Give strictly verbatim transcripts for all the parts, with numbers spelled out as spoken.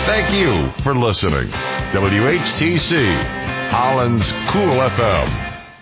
Thank you for listening. W H T C, Holland's Cool F M.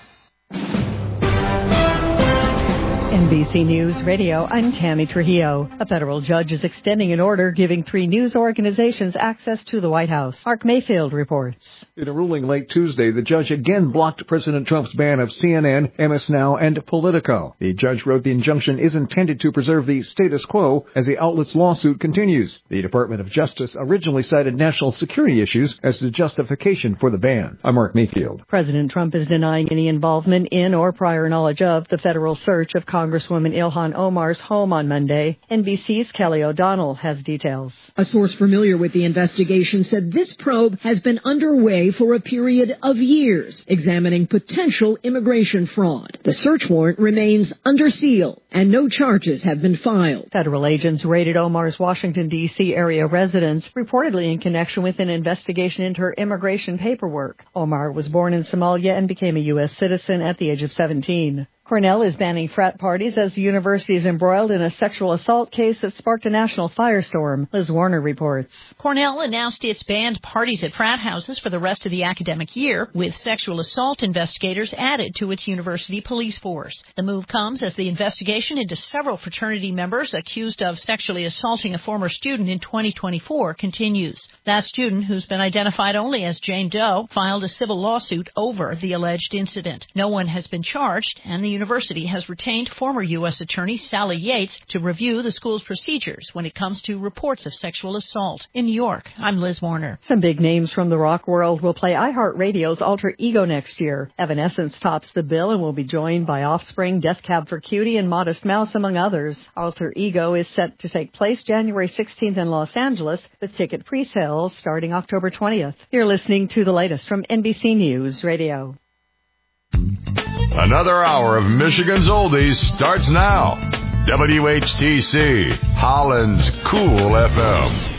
N B C News Radio, I'm Tammy Trujillo. A federal judge is extending an order giving three news organizations access to the White House. Mark Mayfield reports. In a ruling late Tuesday, the judge again blocked President Trump's ban of C N N, M S Now, and Politico. The judge wrote the injunction is intended to preserve the status quo as the outlet's lawsuit continues. The Department of Justice originally cited national security issues as the justification for the ban. I'm Mark Mayfield. President Trump is denying any involvement in or prior knowledge of the federal search of Congresswoman Ilhan Omar's home on Monday. N B C's Kelly O'Donnell has details. A source familiar with the investigation said this probe has been underway for a period of years, examining potential immigration fraud. The search warrant remains under seal, and no charges have been filed. Federal agents raided Omar's Washington, D C area residence, reportedly in connection with an investigation into her immigration paperwork. Omar was born in Somalia and became a U S citizen at the age of seventeen. Cornell is banning frat parties as the university is embroiled in a sexual assault case that sparked a national firestorm. Liz Warner reports. Cornell announced it's banned parties at frat houses for the rest of the academic year, with sexual assault investigators added to its university police force. The move comes as the investigation into several fraternity members accused of sexually assaulting a former student in twenty twenty-four continues. That student, who's been identified only as Jane Doe, filed a civil lawsuit over the alleged incident. No one has been charged, and the university has retained former U S Attorney Sally Yates to review the school's procedures when it comes to reports of sexual assault. In New York, I'm Liz Warner. Some big names from the rock world will play iHeartRadio's Alter Ego next year. Evanescence tops the bill and will be joined by Offspring, Death Cab for Cutie, and Modest Mouse, among others. Alter Ego is set to take place January sixteenth in Los Angeles, with ticket pre-sales starting October twentieth. You're listening to the latest from N B C News Radio. Another hour of Michigan's Oldies starts now. W H T C, Holland's Cool F M.